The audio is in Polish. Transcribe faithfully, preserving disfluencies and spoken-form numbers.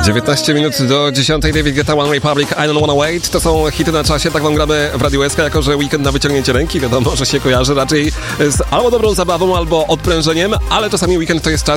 dziewiętnaście minut do dziesiątej. David Guetta, One Republic, I Don't Wanna Wait. To są hity na czasie, tak wam gramy w Radiu S K, jako że weekend na wyciągnięcie ręki, wiadomo, że się kojarzy raczej z albo dobrą zabawą, albo odprężeniem, ale czasami weekend to jest czas,